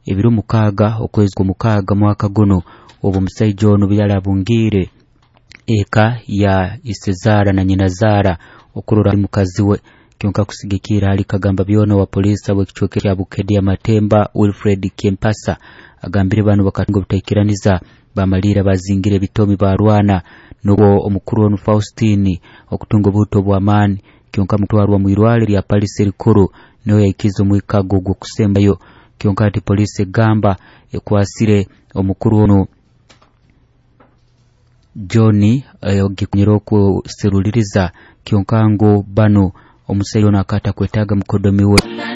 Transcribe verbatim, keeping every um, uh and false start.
ebiro mukaaga okwezi kwa mukaaga mwaka guno obu musaija ono byala bungire eka ya Isezara na nyina Zara okurora mukazi we kyonka kusigikira ali kagamba byono wa polisi abwekichweke kya Bukedi ya Matemba Wilfred Kempasa agambire bano bakatungo butakiraniza bamalira bazingire bitomi barwana nugo omukuru ono Faustini okutungo buto bw'amani kyonka mutwarwa mu irwale lya Palisi rikuru no yakizo mu ikago gwo kusembayo kyonka ati polisi gamba ekwasire omukuru ono Johnny ogikunyiro ku seruliriza kyonka ngo bano omusaiyo nakata kwetaga mukodomi we